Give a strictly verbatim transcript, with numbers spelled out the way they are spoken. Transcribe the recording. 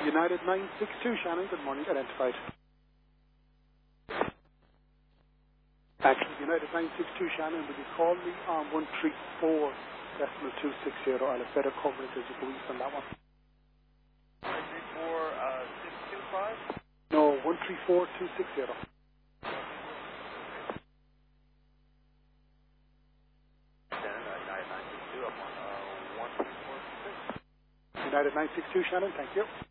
United nine six two, Shannon, good morning, identified. Actually, United nine six two, Shannon, will you call me on one three four decimal two six zero? I'll have better coverage as a police on that one. one three four, uh, six two five? No, one three four two six zero. United nine six two, I'm on uh, one three four six. United nine six two, Shannon, thank you.